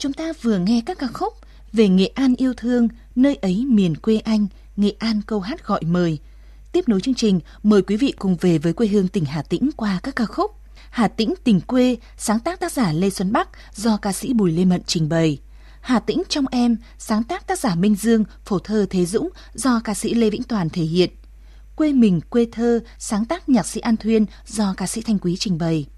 chúng ta vừa nghe các ca khúc về Nghệ An yêu thương, nơi ấy miền quê anh, Nghệ An câu hát gọi mời. Tiếp nối chương trình, mời quý vị cùng về với quê hương tỉnh Hà Tĩnh qua các ca khúc Hà Tĩnh tình quê, sáng tác tác giả Lê Xuân Bắc do ca sĩ Bùi Lê Mận trình bày. Hà Tĩnh trong em, sáng tác tác giả Minh Dương, phổ thơ Thế Dũng do ca sĩ Lê Vĩnh Toàn thể hiện. Quê mình quê thơ, sáng tác nhạc sĩ An Thuyên do ca sĩ Thanh Quý trình bày.